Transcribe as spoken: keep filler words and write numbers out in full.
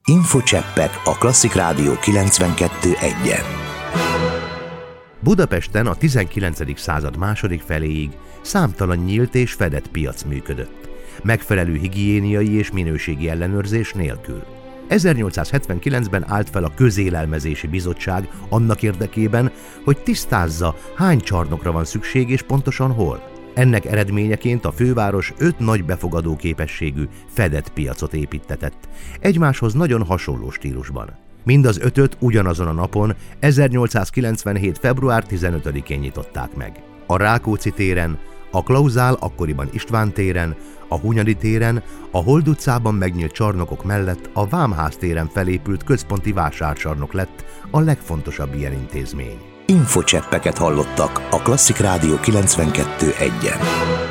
Infocseppek a Klasszik Rádió kilencvenkettő egyen. Budapesten a tizenkilencedik század második feléig számtalan nyílt és fedett piac működött, megfelelő higiéniai és minőségi ellenőrzés nélkül. ezernyolcszázhetvenkilencben állt fel a Közélelmezési Bizottság annak érdekében, hogy tisztázza, hány csarnokra van szükség és pontosan hol. Ennek eredményeként a főváros öt nagy befogadó képességű fedett piacot építtetett, egymáshoz nagyon hasonló stílusban. Mind az ötöt ugyanazon a napon, ezernyolcszázkilencvenhét február tizenötödikén nyitották meg. A Rákóczi téren, a Klauzál, akkoriban István téren, a Hunyadi téren, a Hold utcában megnyílt csarnokok mellett a Vámház téren felépült központi vásárcsarnok lett a legfontosabb ilyen intézmény. Infocseppeket hallottak a Klasszik Rádió kilencvenkettő egyen.